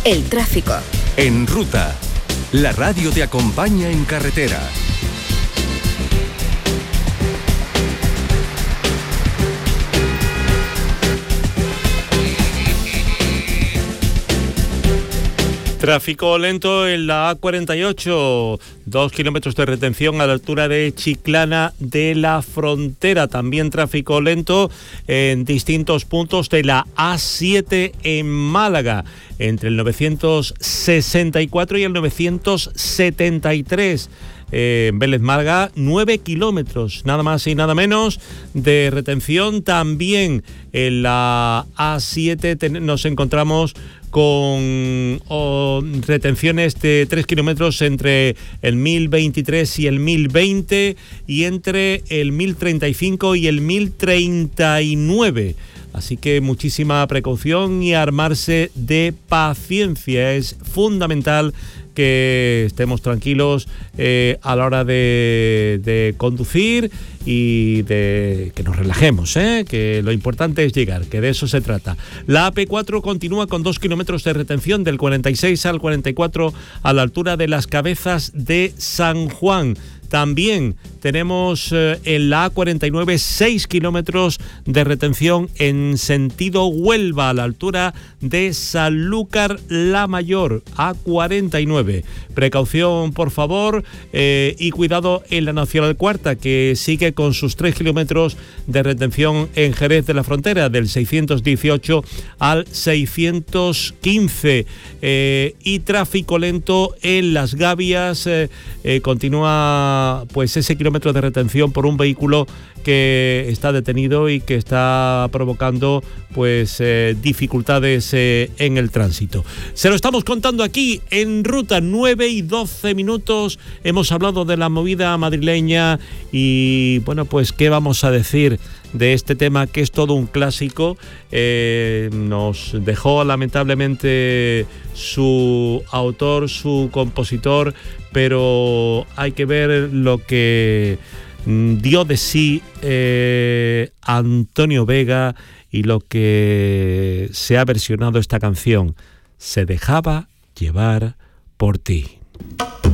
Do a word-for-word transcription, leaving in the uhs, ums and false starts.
El tráfico. En Ruta, la radio te acompaña en carretera. Tráfico lento en la A cuarenta y ocho, dos kilómetros de retención a la altura de Chiclana de la Frontera. También tráfico lento en distintos puntos de la A siete en Málaga, entre el novecientos sesenta y cuatro y el novecientos setenta y tres. Eh, en Vélez Málaga, nueve kilómetros, nada más y nada menos, de retención. También en la A siete ten- nos encontramos con oh, retenciones de tres kilómetros entre el mil veintitrés y el mil veinte y entre el mil treinta y cinco y el mil treinta y nueve. Así que muchísima precaución y armarse de paciencia. Es fundamental que estemos tranquilos eh, a la hora de, de conducir y de que nos relajemos, ¿eh? Que lo importante es llegar, que de eso se trata. La A P cuatro continúa con dos kilómetros de retención del cuarenta y seis al cuarenta y cuatro a la altura de las Cabezas de San Juan. También tenemos eh, en la A cuarenta y nueve seis kilómetros de retención en sentido Huelva a la altura de Sanlúcar la Mayor, A cuarenta y nueve. Precaución, por favor, eh, y cuidado en la Nacional Cuarta, que sigue con sus tres kilómetros de retención en Jerez de la Frontera, del seiscientos dieciocho al seiscientos quince. Eh, y tráfico lento en Las Gavias, eh, eh, continúa pues ese kilómetro de retención por un vehículo que está detenido y que está provocando pues eh, dificultades eh, en el tránsito. Se lo estamos contando aquí en Ruta, nueve y doce minutos. Hemos hablado de la movida madrileña y bueno, pues qué vamos a decir de este tema que es todo un clásico. Eh, nos dejó lamentablemente su autor, su compositor, pero hay que ver lo que dio de sí eh, Antonio Vega y lo que se ha versionado esta canción. Se dejaba llevar por ti.